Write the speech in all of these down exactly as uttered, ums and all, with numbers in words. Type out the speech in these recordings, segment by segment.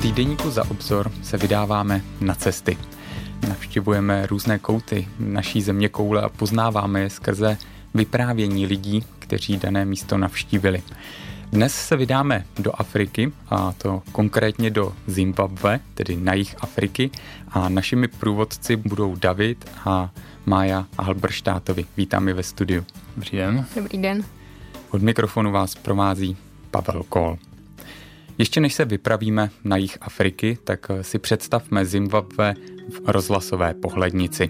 týdeníku Za obzor se vydáváme na cesty. Navštěvujeme různé kouty naší zeměkoule a poznáváme je skrze vyprávění lidí, kteří dané místo navštívili. Dnes se vydáme do Afriky, a to konkrétně do Zimbabwe, tedy na jih Afriky, a našimi průvodci budou David a Mája Halberštátovi. Vítám je ve studiu. Dobrý den. Dobrý den. Od mikrofonu vás provází Pavel Kohl. Ještě než se vypravíme na jih Afriky, tak si představme Zimbabwe v rozhlasové pohlednici.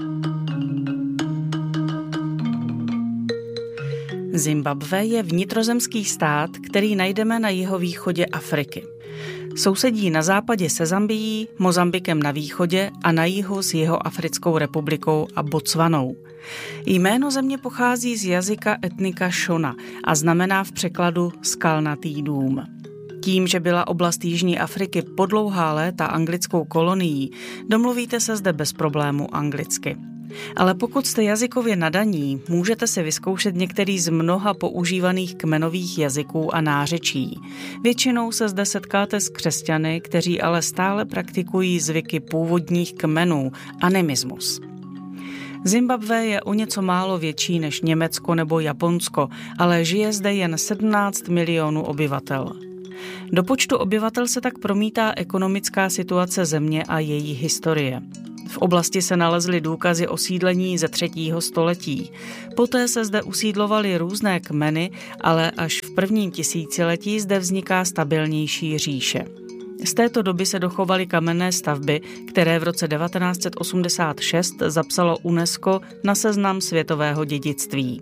Zimbabwe je vnitrozemský stát, který najdeme na jihovýchodě Afriky. Sousedí na západě se Zambií, Mozambikem na východě a na jihu s Jihoafrickou republikou a Botswanou. Jméno země pochází z jazyka etnika Shona a znamená v překladu skalnatý dům. Tím, že byla oblast Jižní Afriky po dlouhá léta anglickou kolonií, domluvíte se zde bez problému anglicky. Ale pokud jste jazykově nadaní, můžete si vyzkoušet některý z mnoha používaných kmenových jazyků a nářečí. Většinou se zde setkáte s křesťany, kteří ale stále praktikují zvyky původních kmenů, animismus. Zimbabwe je o něco málo větší než Německo nebo Japonsko, ale žije zde jen sedmnáct milionů obyvatel. Do počtu obyvatel se tak promítá ekonomická situace země a její historie. V oblasti se nalezly důkazy osídlení ze třetího století. Poté se zde usídlovaly různé kmeny, ale až v prvním tisíciletí zde vzniká stabilnější říše. Z této doby se dochovaly kamenné stavby, které v roce devatenáct set osmdesát šest zapsalo UNESCO na seznam světového dědictví.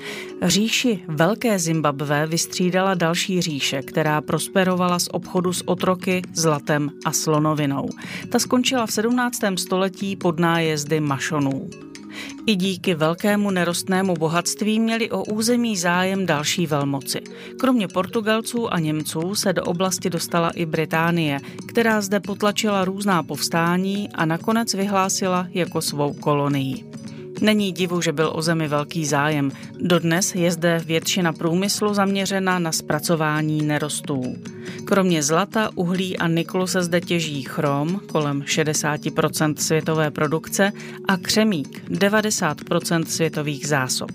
Říši Velké Zimbabwe vystřídala další říše, která prosperovala z obchodu s otroky, zlatem a slonovinou. Ta skončila v sedmnáctém století pod nájezdy Mašonů. I díky velkému nerostnému bohatství měli o území zájem další velmoci. Kromě Portugalců a Němců se do oblasti dostala i Británie, která zde potlačila různá povstání a nakonec vyhlásila jako svou kolonii. Není divu, že byl o zemi velký zájem. Dodnes je zde většina průmyslu zaměřena na zpracování nerostů. Kromě zlata, uhlí a niklu se zde těží chrom, kolem šedesát procent světové produkce, a křemík, devadesát procent světových zásob.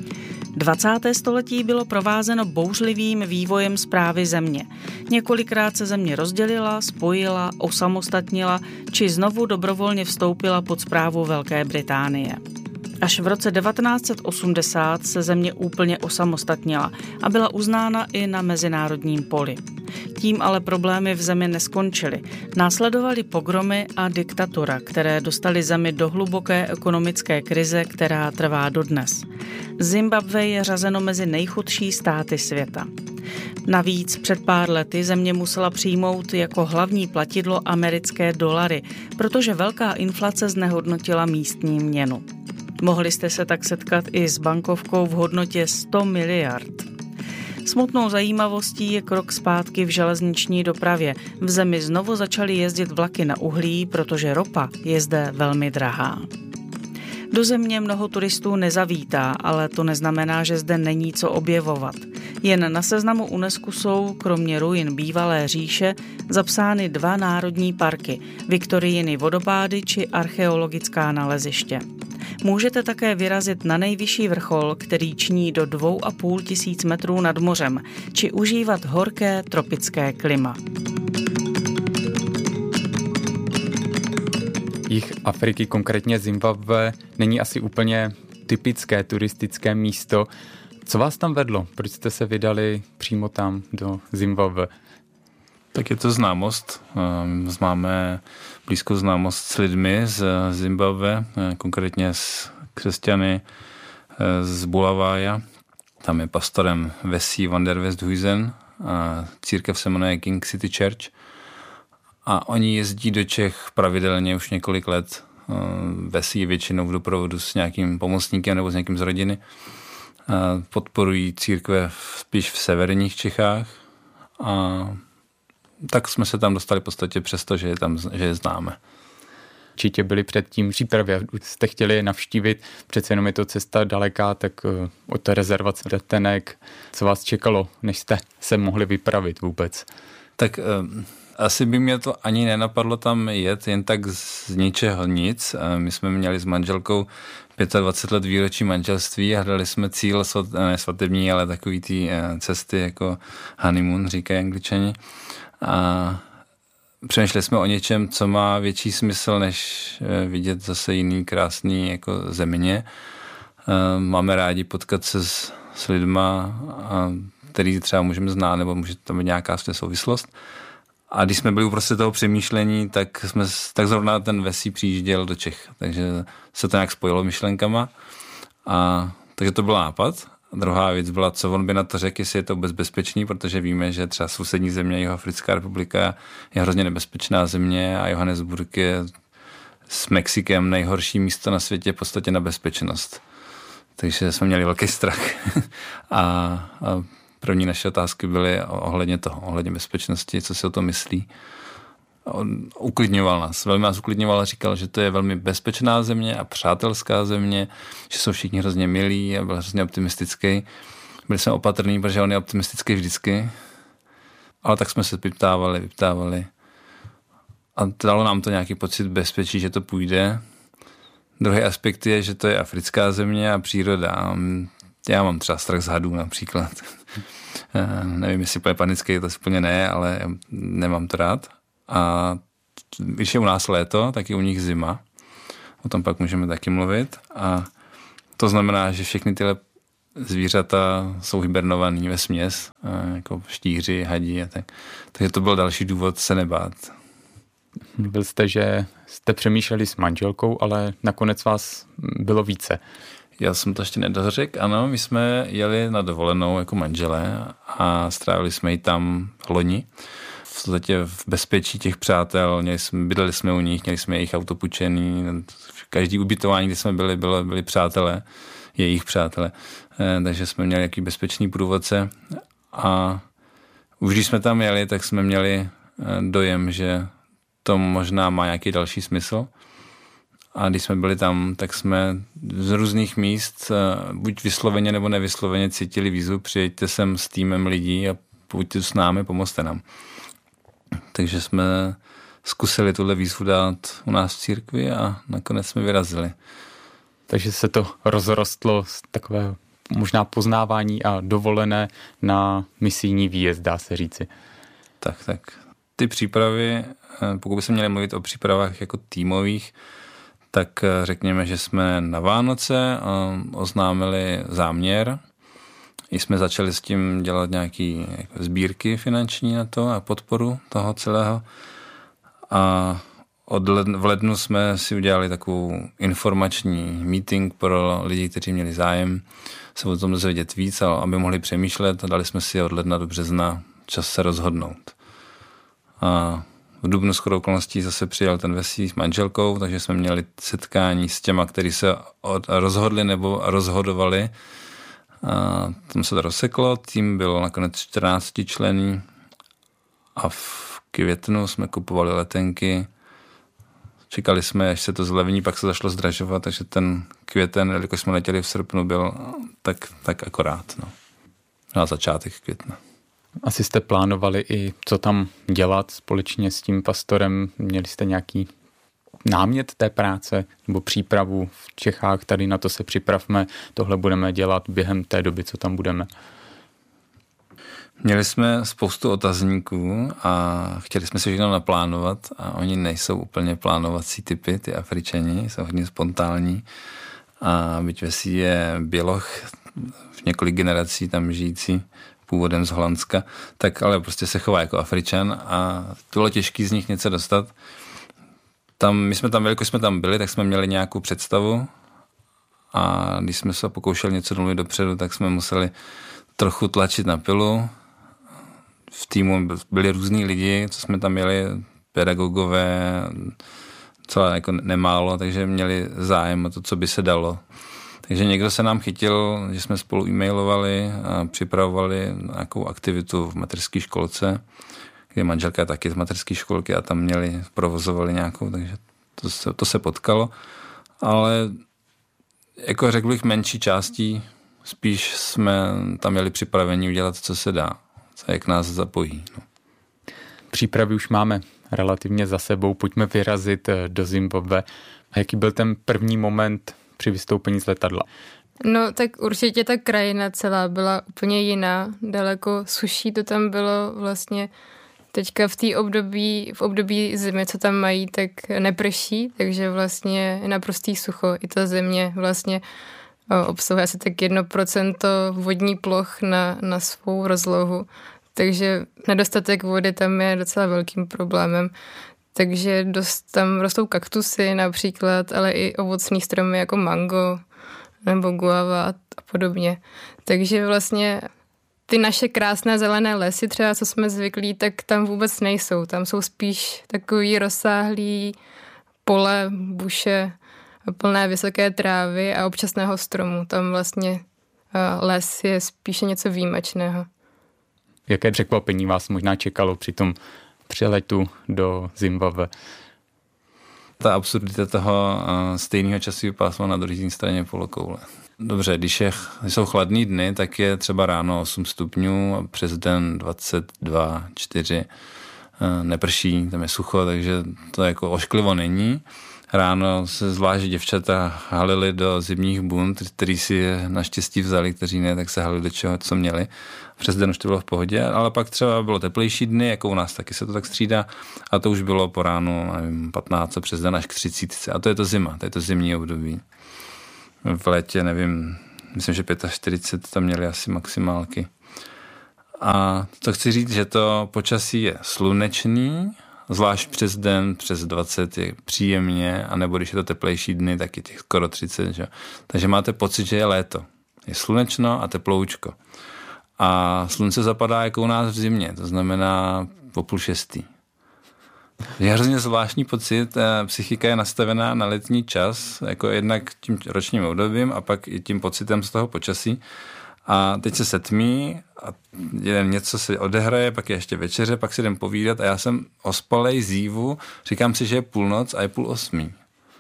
dvacáté století bylo provázeno bouřlivým vývojem správy země. Několikrát se země rozdělila, spojila, osamostatnila či znovu dobrovolně vstoupila pod správu Velké Británie. Až v roce devatenáct set osmdesát se země úplně osamostatnila a byla uznána i na mezinárodním poli. Tím ale problémy v zemi neskončily. Následovaly pogromy a diktatura, které dostaly zemi do hluboké ekonomické krize, která trvá dodnes. Zimbabwe je řazeno mezi nejchudší státy světa. Navíc před pár lety země musela přijmout jako hlavní platidlo americké dolary, protože velká inflace znehodnotila místní měnu. Mohli jste se tak setkat i s bankovkou v hodnotě sto miliard. Smutnou zajímavostí je krok zpátky v železniční dopravě. V zemi znovu začaly jezdit vlaky na uhlí, protože ropa je zde velmi drahá. Do země mnoho turistů nezavítá, ale to neznamená, že zde není co objevovat. Jen na seznamu UNESCO jsou, kromě ruin bývalé říše, zapsány dva národní parky, Viktorijiny vodopády či archeologická naleziště. Můžete také vyrazit na nejvyšší vrchol, který činí do dvou a půl tisíc metrů nad mořem, či užívat horké tropické klima. Jih Afriky, konkrétně Zimbabwe, není asi úplně typické turistické místo. Co vás tam vedlo? Proč jste se vydali přímo tam do Zimbabwe? Tak je to známost. Máme blízkou známost s lidmi z Zimbabwe, konkrétně s křesťany z Bulawaja. Tam je pastorem Vesey van der Westhuizen a církev se jmenuje King City Church. A oni jezdí do Čech pravidelně už několik let. Vesey většinou v doprovodu s nějakým pomocníkem nebo s někým z rodiny. Podporují církve spíš v severních Čechách a tak jsme se tam dostali v podstatě přesto, že je tam, že je známe. Určitě byli předtím přípravy, jste chtěli je navštívit, přece jenom je to cesta daleká, tak od té rezervace letenek, co vás čekalo, než jste se mohli vypravit vůbec? Tak asi by mě to ani nenapadlo tam jet jen tak z ničeho nic. My jsme měli s manželkou dvacet pět let výročí manželství a hledali jsme cíl, ne svatební, ale takový ty cesty jako honeymoon, říkají Angličani. A přemýšleli jsme o něčem, co má větší smysl, než vidět zase jiný krásný jako země. Máme rádi potkat se s, s lidma, který třeba můžeme znát, nebo může tam být nějaká souvislost. A když jsme byli uprostřed toho přemýšlení, tak jsme, tak zrovna ten Vesí přijížděl do Čech, takže se to nějak spojilo myšlenkama. A takže to byl nápad. A druhá věc byla, co on by na to řekl, jestli je to vůbec bezpečný, protože víme, že třeba sousední země, Jihoafrická republika, je hrozně nebezpečná země a Johannesburg je s Mexikem nejhorší místo na světě v podstatě na bezpečnost. Takže jsme měli velký strach. a, a první naše otázky byly ohledně toho, ohledně bezpečnosti, co si o to myslí. On uklidňoval nás, velmi nás uklidňoval a říkal, že to je velmi bezpečná země a přátelská země, že jsou všichni hrozně milí a byl hrozně optimistický. Byli jsme opatrní, protože on je optimistický vždycky, ale tak jsme se vyptávali, vyptávali a dalo nám to nějaký pocit bezpečí, že to půjde. Druhý aspekt je, že to je africká země a příroda. Já mám třeba strach z hadů například. Nevím, jestli je panický, to úplně ne, ale nemám to rád. A když je u nás léto, tak je u nich zima. O tom pak můžeme taky mluvit. A to znamená, že všechny tyhle zvířata jsou hibernovaný ve směs, jako štíři, hadi a tak. Takže to byl další důvod se nebát. Mluvil jste, že jste přemýšleli s manželkou, ale nakonec vás bylo více. Já jsem to ještě nedořekl. Ano, my jsme jeli na dovolenou jako manželé a strávili jsme ji tam loni. V podstatě v bezpečí těch přátel, měli jsme, bydleli jsme u nich, měli jsme jejich auto půjčený. Každý ubytování, kde jsme byli, bylo, byli přátelé, jejich přátelé. Takže jsme měli jaký bezpečný průvodce a už když jsme tam jeli, tak jsme měli dojem, že to možná má nějaký další smysl. A když jsme byli tam, tak jsme z různých míst, buď vysloveně nebo nevysloveně cítili výzvu, přijeďte sem s týmem lidí a pojďte s námi, pomozte nám. Takže jsme zkusili tuhle výzvu dát u nás v církvi a nakonec jsme vyrazili. Takže se to rozrostlo z takového možná poznávání a dovolené na misijní výjezd, dá se říci. Tak, tak. Ty přípravy, pokud bychom měli mluvit o přípravách jako týmových, tak řekněme, že jsme na Vánoce oznámili záměr. I jsme začali s tím dělat nějaké sbírky finanční na to a podporu toho celého. A od ledn, v lednu jsme si udělali takovou informační meeting pro lidi, kteří měli zájem se o tom dozvědět víc, aby mohli přemýšlet a dali jsme si od ledna do března čas se rozhodnout. A v dubnu shodou okolností zase přijel ten Vesí s manželkou, takže jsme měli setkání s těma, kteří se rozhodli nebo rozhodovali. A tam se to rozseklo, tým byl nakonec čtrnáctičlenný a v květnu jsme kupovali letenky. Čekali jsme, až se to zlevní, pak se zašlo zdražovat, takže ten květen, jelikož jsme letěli v srpnu, byl tak, tak akorát. No. Na začátek května. Asi jste plánovali i, co tam dělat společně s tím pastorem. Měli jste nějaký námět té práce nebo přípravu v Čechách? Tady na to se připravme, tohle budeme dělat během té doby, co tam budeme. Měli jsme spoustu otazníků a chtěli jsme si všechno naplánovat a oni nejsou úplně plánovací typy, ty Afričani, jsou hodně spontánní. A byť Vesí je běloch, v několik generací tam žijící, původem z Holandska, tak ale prostě se chová jako Afričan a bylo těžké z nich něco dostat. Tam, my jsme tam, jelikož jsme tam byli, tak jsme měli nějakou představu a když jsme se pokoušeli něco domluvit dopředu, tak jsme museli trochu tlačit na pilu. V týmu byli různí lidi, co jsme tam měli, pedagogové, celé jako nemálo, takže měli zájem o to, co by se dalo. Takže někdo se nám chytil, že jsme spolu e-mailovali a připravovali nějakou aktivitu v mateřské školce, kde manželka je taky z mateřské školky a tam měli, provozovali nějakou, takže to se, to se potkalo. Ale jako řekl bych menší částí, spíš jsme tam měli připravení udělat, co se dá, co jak nás zapojí. No. Přípravy už máme relativně za sebou, pojďme vyrazit do Zimbabwe. A jaký byl ten první moment při vystoupení z letadla? No tak určitě ta krajina celá byla úplně jiná, daleko suší to tam bylo vlastně. Teďka v té období, v období zimy, co tam mají, tak neprší, takže vlastně je naprostý sucho. I ta země vlastně obsahuje asi tak jedno procento vodní ploch na, na svou rozlohu. Takže nedostatek vody tam je docela velkým problémem. Takže dost, tam rostou kaktusy například, ale i ovocný stromy jako mango nebo guava a podobně. Takže vlastně ty naše krásné zelené lesy, třeba co jsme zvyklí, tak tam vůbec nejsou. Tam jsou spíš takový rozsáhlý pole, buše, plné vysoké trávy a občasného stromu. Tam vlastně les je spíše něco výjimečného. Jaké překvapení vás možná čekalo při tom přeletu do Zimbabwe? Ta absurdita toho stejného časového pásma na druhé straně polokoule. Dobře, když, je, když jsou chladný dny, tak je třeba ráno osm stupňů a přes den dvacet dva, čtyři, neprší, tam je sucho, takže to jako ošklivo není. Ráno se zvlášť děvčata halily do zimních bund, který si je naštěstí vzali, kteří ne, tak se halili do čeho, co měli. Přes den už to bylo v pohodě, ale pak třeba bylo teplejší dny, jako u nás taky se to tak střídá, a to už bylo po ránu, nevím, patnáct přes den až k třicítce. A to je to zima, to je to zimní období. V létě, nevím, myslím, že čtyřicet pět tam měli asi maximálky. A to chci říct, že to počasí je slunečný, zvlášť přes den, přes dvacet je příjemně, anebo když je to teplejší dny, tak je těch skoro třicet. Že? Takže máte pocit, že je léto. Je slunečno a teploučko. A slunce zapadá jako u nás v zimě, to znamená po půl šestý. Je hrozně zvláštní pocit, psychika je nastavená na letní čas, jako jednak tím ročním obdobím a pak i tím pocitem z toho počasí. A teď se setmí a něco se odehraje, pak je ještě večeře, pak si jdem povídat a já jsem ospalej zívu, říkám si, že je půlnoc a je půl osmí.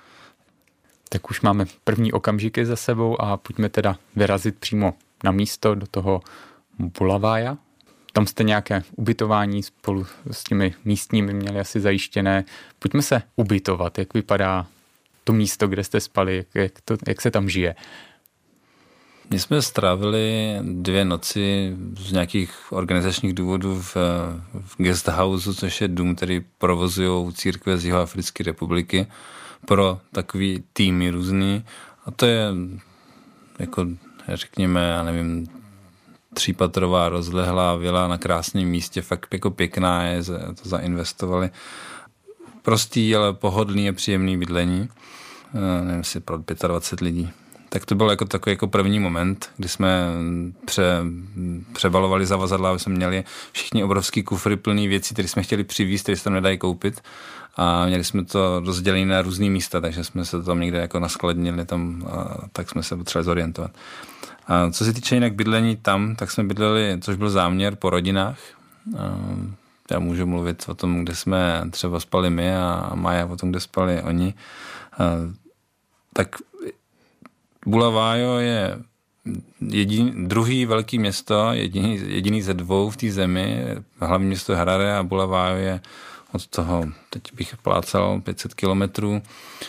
Tak už máme první okamžiky za sebou a pojďme teda vyrazit přímo na místo do toho Bulawaja. Tam jste nějaké ubytování spolu s těmi místními měli asi zajištěné. Pojďme se ubytovat, jak vypadá to místo, kde jste spali, jak, jak, to, jak se tam žije. My jsme strávili dvě noci z nějakých organizačních důvodů v, v guest houseu, což je dům, který provozují církve z Jihoafrické republiky pro takový týmy různý. A to je jako, řekněme, já nevím, třípatrová rozlehlá vila na krásném místě, fakt jako pěkná je, to zainvestovali. Prostý, ale pohodlný a příjemný bydlení. Nevím si, pro dvacet pět lidí. Tak to byl jako takový jako první moment, kdy jsme pře, přebalovali zavazadla, aby jsme měli všichni obrovský kufry plný věcí, které jsme chtěli přivízt, které se tam nedají koupit. A měli jsme to rozdělené na různý místa, takže jsme se tam někde jako naskladnili tam, a tak jsme se potřebovali zorientovat. A co se týče jinak bydlení tam, tak jsme bydleli, což byl záměr, po rodinách. A já můžu mluvit o tom, kde jsme třeba spali my a Maja o tom, kde spali oni. A tak Bulawayo je jediný, druhý velký město, jediný, jediný ze dvou v té zemi. Hlavní město je Harare a Bulawayo je od toho, teď bych plácal, pět set kilometrů.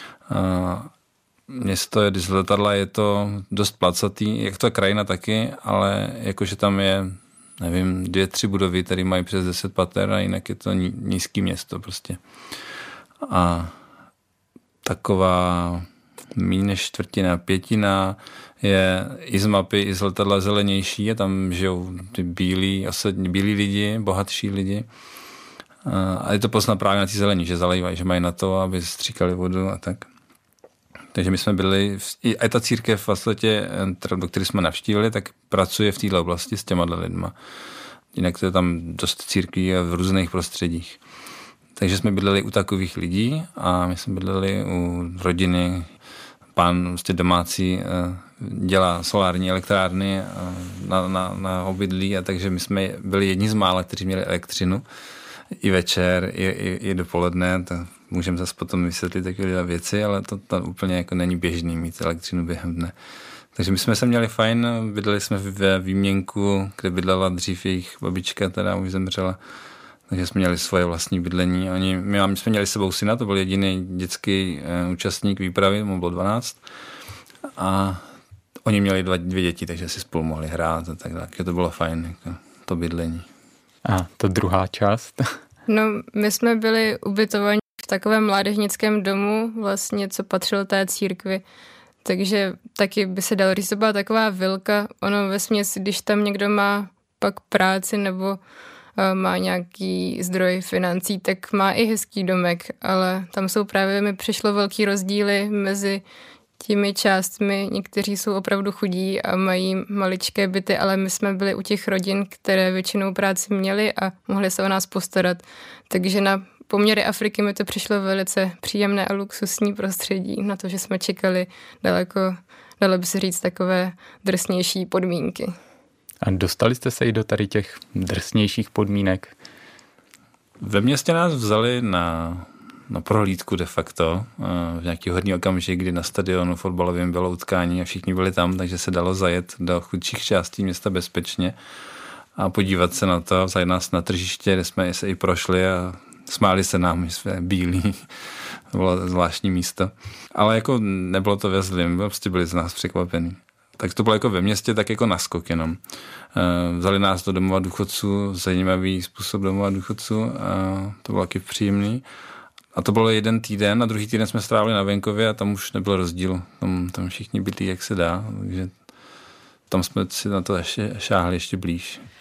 Město je, když z letadla je to dost placatý, jak to je krajina taky, ale jakože tam je, nevím, dvě, tři budovy, které mají přes deset pater a jinak je to nízký město prostě. A taková méně než čtvrtina, pětina je i z mapy, i z letadla zelenější a tam žijou ty bílí, osadní, bílí lidi, bohatší lidi. A je to posledná právě na ty zelení, že zalejvají, že mají na to, aby stříkali vodu a tak. Takže my jsme byli, i ta církev v podstatě, do které jsme navštívili, tak pracuje v této oblasti s těma lidma. Jinak to je tam dost církví v různých prostředích. Takže jsme bydleli u takových lidí a my jsme bydleli u rodiny. Pán prostě domácí dělá solární elektrárny na, na, na obydlí, a takže my jsme byli jedni z mála, kteří měli elektřinu i večer, i, i, i dopoledne. To můžeme zase potom vysvětlit takové věci, ale to, to úplně jako není běžný mít elektřinu během dne. Takže my jsme se měli fajn, bydleli jsme ve výměnku, kde bydlela dřív jejich babička, teda už zemřela. takže jsme měli svoje vlastní bydlení. Oni, my, my jsme měli s sebou syna, to byl jediný dětský uh, účastník výpravy, mu bylo dvanáct. A oni měli dva, dvě děti, takže si spolu mohli hrát a tak dále. To bylo fajn, jako to bydlení. A to druhá část? No, my jsme byli ubytovaní v takovém mládežnickém domu, vlastně, co patřilo té církvi. Takže taky by se dalo říct, to byla taková vilka. Ono vesměs, když tam někdo má pak práci nebo uh, má nějaký zdroj financí, tak má i hezký domek, ale tam jsou právě, mi přišlo velký rozdíly mezi těmi částmi. Někteří jsou opravdu chudí a mají maličké byty, ale my jsme byli u těch rodin, které většinou práci měly a mohli se o nás postarat. Takže na poměry Afriky mi to přišlo velice příjemné a luxusní prostředí na to, že jsme čekali daleko, dalo by se říct, takové drsnější podmínky. A dostali jste se i do tady těch drsnějších podmínek? Ve městě nás vzali na, na prohlídku de facto, v nějaký hodný okamžik, kdy na stadionu fotbalovém bylo utkání a všichni byli tam, takže se dalo zajet do chudších částí města bezpečně a podívat se na to, zajet nás na tržiště, kde jsme se i prošli a smáli se nám, že jsme bílí. To bylo zvláštní místo. Ale jako nebylo to ve zlým, prostě byli z nás překvapení. Tak to bylo jako ve městě, tak jako naskok jenom. Vzali nás do domova důchodců, zajímavý způsob domova důchodců a to bylo taky příjemný. A to bylo jeden týden a druhý týden jsme strávili na venkově a tam už nebyl rozdíl. Tam, tam všichni bydlí, jak se dá, takže tam jsme si na to ještě šáhli ještě blíž.